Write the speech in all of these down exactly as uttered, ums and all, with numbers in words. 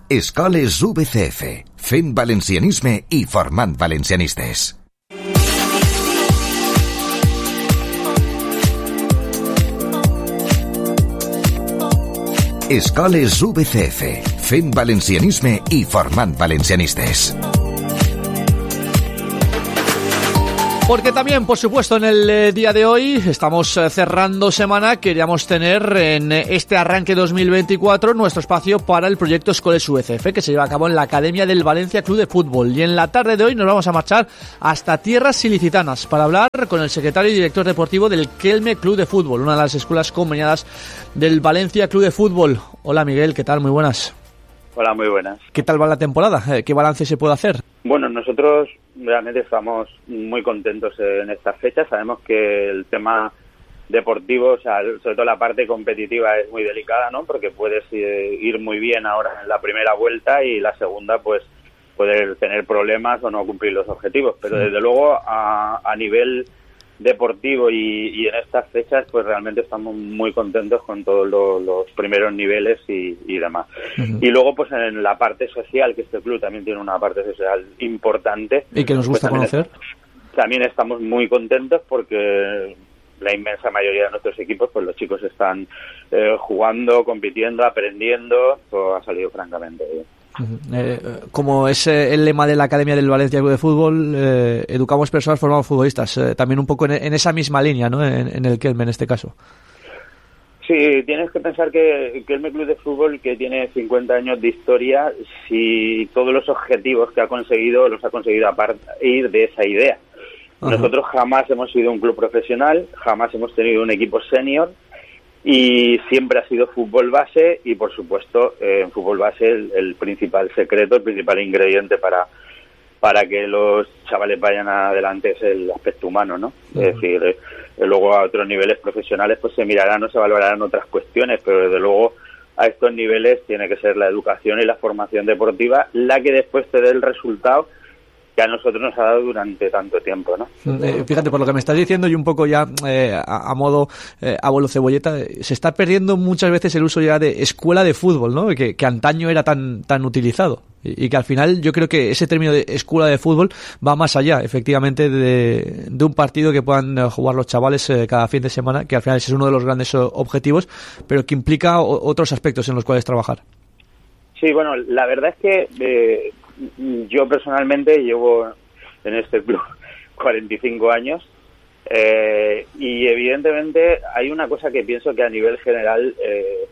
Escoles U B C F, fent valencianisme i formant valencianistes. Escoles U B C F, fent valencianisme i formant valencianistes. Porque también, por supuesto, en el eh, día de hoy estamos eh, cerrando semana. Queríamos tener en este arranque dos mil veinticuatro nuestro espacio para el proyecto Escoles U B C F, que se lleva a cabo en la Academia del Valencia Club de Fútbol. Y en la tarde de hoy nos vamos a marchar hasta tierras ilicitanas para hablar con el secretario y director deportivo del Kelme Club de Fútbol, una de las escuelas conveniadas del Valencia Club de Fútbol. Hola Miguel, ¿qué tal? Muy buenas. Hola, muy buenas. ¿Qué tal va la temporada? ¿Qué balance se puede hacer? Bueno, nosotros realmente estamos muy contentos en estas fechas. Sabemos que el tema deportivo, o sea, sobre todo la parte competitiva, es muy delicada, ¿no? Porque puedes ir muy bien ahora en la primera vuelta y la segunda, pues, poder tener problemas o no cumplir los objetivos. Pero sí, desde luego, a, a nivel deportivo y, y en estas fechas, pues realmente estamos muy contentos con todos los, los primeros niveles y, y demás. Uh-huh. Y luego, pues en la parte social, que este club también tiene una parte social importante. Y que nos gusta pues, también conocer. Es, también estamos muy contentos porque la inmensa mayoría de nuestros equipos, pues los chicos están eh, jugando, compitiendo, aprendiendo, todo ha salido francamente bien. Eh, como es eh, el lema de la Academia del Valencia Club de Fútbol, eh, educamos personas, formamos futbolistas, eh, también un poco en, en esa misma línea, ¿no? En, en el Kelme en este caso. Sí, tienes que pensar que el Kelme Club de Fútbol, que tiene cincuenta años de historia, si todos los objetivos que ha conseguido los ha conseguido a partir de esa idea. Ajá. Nosotros jamás hemos sido un club profesional, jamás hemos tenido un equipo senior, y siempre ha sido fútbol base y, por supuesto, eh, en fútbol base el, el principal secreto, el principal ingrediente para para que los chavales vayan adelante es el aspecto humano, ¿no? Uh-huh. Es decir, eh, luego a otros niveles profesionales pues se mirarán o se valorarán otras cuestiones, pero desde luego a estos niveles tiene que ser la educación y la formación deportiva la que después te dé el resultado que a nosotros nos ha dado durante tanto tiempo, ¿no? Eh, fíjate, por lo que me estás diciendo y un poco ya eh, a, a modo eh, abuelo cebolleta, eh, se está perdiendo muchas veces el uso ya de escuela de fútbol, ¿no? Que, que antaño era tan tan utilizado y, y que al final yo creo que ese término de escuela de fútbol va más allá, efectivamente, de, de un partido que puedan jugar los chavales eh, cada fin de semana, que al final ese es uno de los grandes objetivos, pero que implica o, otros aspectos en los cuales trabajar. Sí, bueno, la verdad es que eh, yo personalmente llevo en este club cuarenta y cinco años eh, y evidentemente hay una cosa que pienso que a nivel general eh,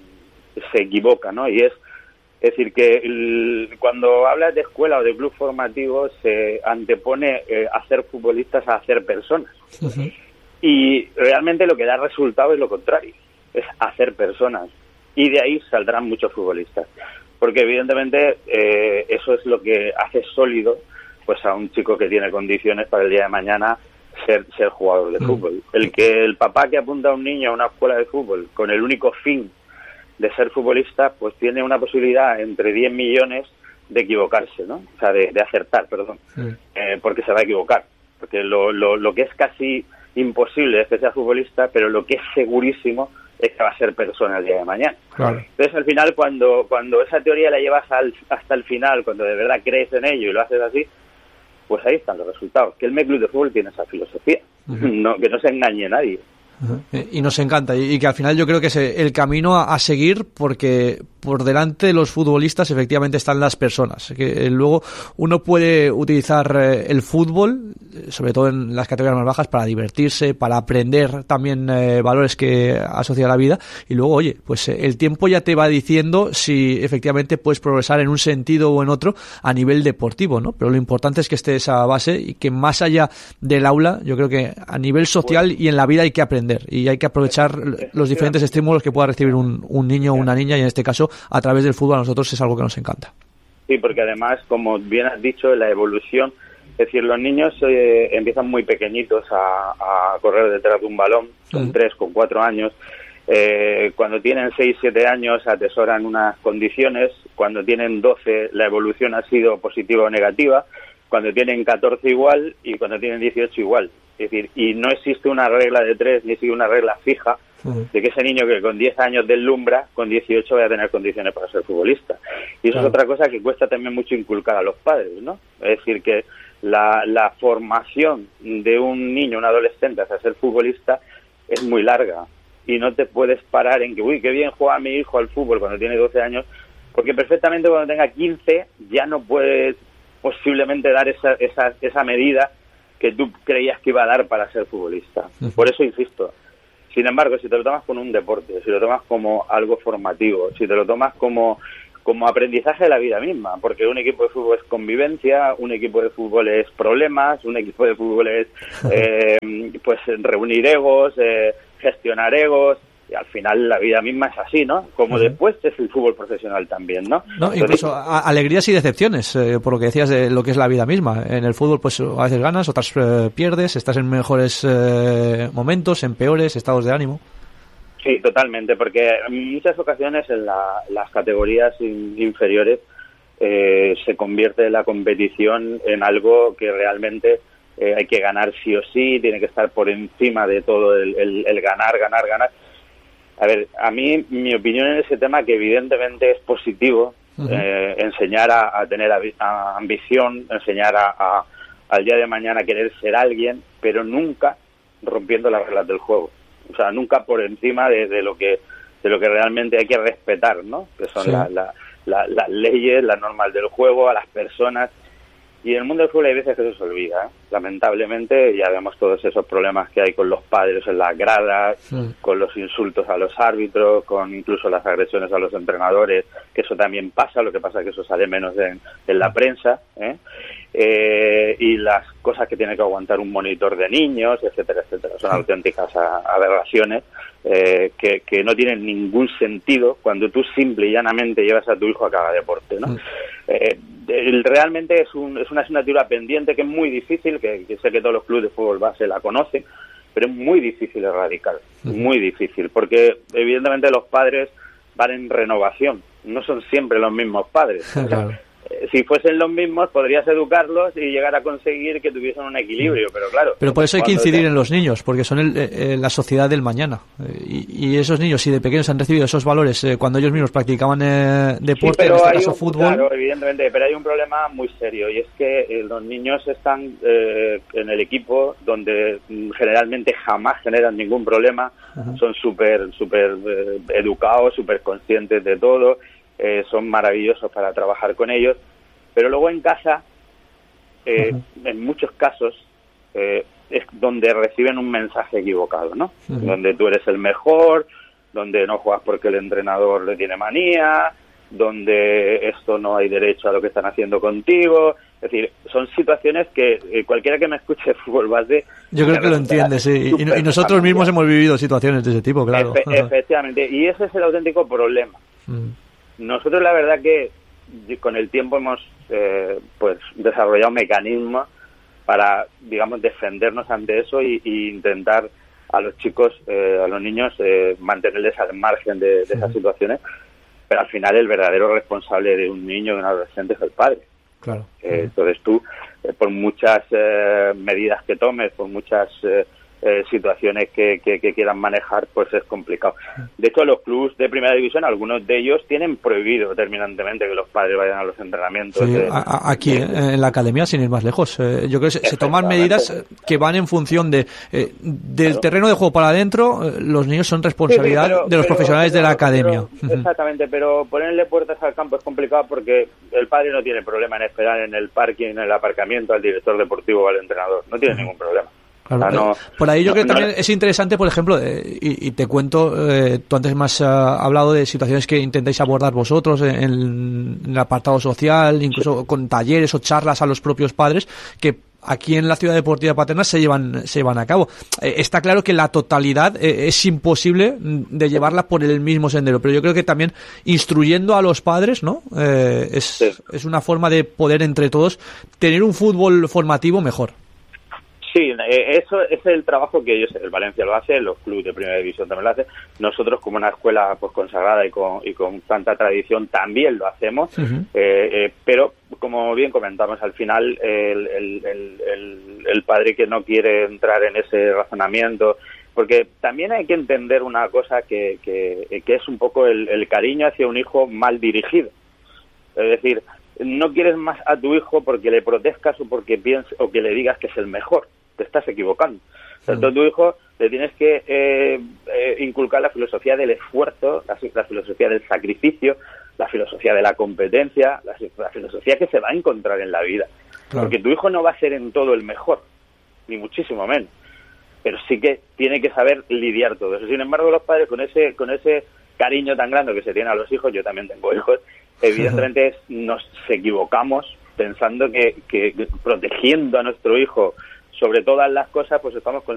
se equivoca, ¿no? Y es, es decir, que el, cuando hablas de escuela o de club formativo se antepone eh, hacer futbolistas a hacer personas. Uh-huh. Y realmente lo que da resultado es lo contrario, es hacer personas. Y de ahí saldrán muchos futbolistas. Porque evidentemente eh, eso es lo que hace sólido pues a un chico que tiene condiciones para el día de mañana ser ser jugador de fútbol. El que el papá que apunta a un niño a una escuela de fútbol con el único fin de ser futbolista, pues tiene una posibilidad entre diez millones de equivocarse, ¿no? O sea, de, de acertar, perdón. Sí. Eh, porque se va a equivocar. Porque lo, lo, lo que es casi imposible es que sea futbolista, pero lo que es segurísimo es que va a ser persona el día de mañana. Claro. Entonces, al final, cuando cuando esa teoría la llevas al, hasta el final, cuando de verdad crees en ello y lo haces así, pues ahí están los resultados. Que el M E Club de Fútbol tiene esa filosofía, uh-huh. no, que no se engañe nadie. Uh-huh. Y nos encanta, y que al final yo creo que es el camino a, a seguir, porque por delante de los futbolistas efectivamente están las personas, que luego uno puede utilizar el fútbol, sobre todo en las categorías más bajas, para divertirse, para aprender también eh, valores que asocia a la vida, y luego, oye, pues el tiempo ya te va diciendo si efectivamente puedes progresar en un sentido o en otro a nivel deportivo, ¿no? Pero lo importante es que esté esa base y que más allá del aula, yo creo que a nivel social y en la vida hay que aprender. Y hay que aprovechar los diferentes estímulos que pueda recibir un, un niño o una niña, y en este caso a través del fútbol a nosotros es algo que nos encanta. Sí, porque además, como bien has dicho, la evolución, es decir, los niños eh, empiezan muy pequeñitos a, a correr detrás de un balón, con mm. tres, con cuatro años. Eh, cuando tienen seis, siete años atesoran unas condiciones, cuando tienen doce la evolución ha sido positiva o negativa, cuando tienen catorce igual y cuando tienen dieciocho igual. Es decir, y no existe una regla de tres ni existe una regla fija uh-huh. de que ese niño que con diez años deslumbra, con dieciocho vaya a tener condiciones para ser futbolista. Y eso uh-huh. es otra cosa que cuesta también mucho inculcar a los padres, ¿no? Es decir, que la, la formación de un niño, un adolescente hacia ser futbolista es muy larga. Y no te puedes parar en que, uy, qué bien juega mi hijo al fútbol cuando tiene doce años, porque perfectamente cuando tenga quince ya no puedes posiblemente dar esa, esa, esa medida que tú creías que iba a dar para ser futbolista. Uh-huh. Por eso insisto. Sin embargo, si te lo tomas como un deporte, si lo tomas como algo formativo, si te lo tomas como, como aprendizaje de la vida misma, porque un equipo de fútbol es convivencia, un equipo de fútbol es problemas, un equipo de fútbol es eh, pues reunir egos, eh, gestionar egos, y al final la vida misma es así, ¿no? Como uh-huh. después es el fútbol profesional también, ¿no? No, Entonces, incluso a, alegrías y decepciones, eh, por lo que decías de lo que es la vida misma. En el fútbol, pues a veces ganas, otras eh, pierdes, estás en mejores eh, momentos, en peores estados de ánimo. Sí, totalmente, porque en muchas ocasiones en la, las categorías in, inferiores eh, se convierte la competición en algo que realmente eh, hay que ganar sí o sí, tiene que estar por encima de todo el, el, el ganar, ganar, ganar. A ver, a mí, mi opinión en ese tema, que evidentemente es positivo, uh-huh. eh, enseñar a, a tener a, a ambición, enseñar a, a, al día de mañana querer ser alguien, pero nunca rompiendo las reglas del juego. O sea, nunca por encima de, de lo que de lo que realmente hay que respetar, ¿no? Que son sí. la, la, la, las leyes, las normas del juego, a las personas. Y en el mundo del fútbol hay veces que eso se olvida, ¿eh? Lamentablemente ya vemos todos esos problemas que hay con los padres en las gradas, sí. con los insultos a los árbitros, con incluso las agresiones a los entrenadores, que eso también pasa, lo que pasa es que eso sale menos en, en la prensa, ¿eh? Eh, y las cosas que tiene que aguantar un monitor de niños, etcétera, etcétera. Son sí. auténticas aberraciones eh, que, que no tienen ningún sentido cuando tú simple y llanamente llevas a tu hijo a cada deporte, ¿no? Sí. Eh, realmente es, un, es una asignatura pendiente que es muy difícil, que, que sé que todos los clubes de fútbol base la conocen, pero es muy difícil erradicar, uh-huh. muy difícil, porque evidentemente los padres van en renovación, no son siempre los mismos padres. Claro. Si fuesen los mismos, podrías educarlos y llegar a conseguir que tuviesen un equilibrio, pero claro... Pero por eso hay que incidir te... en los niños, porque son el, eh, la sociedad del mañana. Eh, y, y esos niños, si de pequeños han recibido esos valores eh, cuando ellos mismos practicaban eh, deporte, sí, en este caso un, fútbol... Claro, evidentemente, pero hay un problema muy serio, y es que eh, los niños están eh, en el equipo donde generalmente jamás generan ningún problema, uh-huh. son súper súper eh, educados, súper conscientes de todo... Eh, son maravillosos para trabajar con ellos, pero luego en casa, eh, uh-huh. en muchos casos, eh, es donde reciben un mensaje equivocado, ¿no? Uh-huh. Donde tú eres el mejor, donde no juegas porque el entrenador le tiene manía, donde esto no hay derecho a lo que están haciendo contigo. Es decir, son situaciones que eh, cualquiera que me escuche de fútbol base... Yo creo que lo entiende, sí. Y, y nosotros familiar. mismos hemos vivido situaciones de ese tipo, claro. Efe, efectivamente, y ese es el auténtico problema. Uh-huh. Nosotros la verdad que con el tiempo hemos eh, pues desarrollado mecanismos para, digamos, defendernos ante eso y, y intentar a los chicos, eh, a los niños, eh, mantenerles al margen de, de esas situaciones, pero al final el verdadero responsable de un niño, de un adolescente, es el padre. Claro. Eh, entonces tú, eh, por muchas eh, medidas que tomes, por muchas... Eh, Eh, situaciones que, que, que quieran manejar, pues es complicado. De hecho, los clubes de primera división, algunos de ellos tienen prohibido terminantemente que los padres vayan a los entrenamientos. Sí, de, a, aquí, de, en la academia, sin ir más lejos. Eh, yo creo que se, se toman medidas que van en función de eh, del claro. terreno de juego para adentro. Eh, los niños son responsabilidad sí, sí, pero, de los pero, profesionales pero, de la academia. Pero, exactamente, pero ponerle puertas al campo es complicado porque el padre no tiene problema en esperar en el parking, en el aparcamiento, al director deportivo o al entrenador. No tiene uh-huh. ningún problema. Claro, ah, no, por ahí yo no, creo que también no. es interesante, por ejemplo, eh, y, y te cuento, eh, tú antes me has uh, hablado de situaciones que intentáis abordar vosotros en, en el apartado social, incluso sí. con talleres o charlas a los propios padres, que aquí en la Ciudad Deportiva Paterna se llevan se llevan a cabo. Eh, está claro que la totalidad eh, es imposible de llevarla por el mismo sendero, pero yo creo que también instruyendo a los padres, ¿no? Eh, es, sí. es una forma de poder entre todos tener un fútbol formativo mejor. Sí, eso es el trabajo que ellos, el Valencia lo hace, los clubes de primera división también lo hacen. Nosotros, como una escuela pues consagrada y con, y con tanta tradición, también lo hacemos. Uh-huh. eh, eh, pero, como bien comentamos, al final el, el, el, el, el padre que no quiere entrar en ese razonamiento, Porque también hay que entender una cosa que, que, que es un poco el, el cariño hacia un hijo mal dirigido. Es decir, no quieres más a tu hijo porque le protejas o porque pienses o que le digas que es el mejor. Te estás equivocando. O sea, tú a tu hijo le tienes que eh, eh, inculcar la filosofía del esfuerzo, la, la filosofía del sacrificio, la filosofía de la competencia, la, la filosofía que se va a encontrar en la vida. Claro. Porque tu hijo no va a ser en todo el mejor, ni muchísimo menos. Pero sí que tiene que saber lidiar todo eso. Sin embargo, los padres con ese con ese cariño tan grande que se tiene a los hijos, yo también tengo hijos, evidentemente nos equivocamos pensando que, que protegiendo a nuestro hijo sobre todas las cosas, pues estamos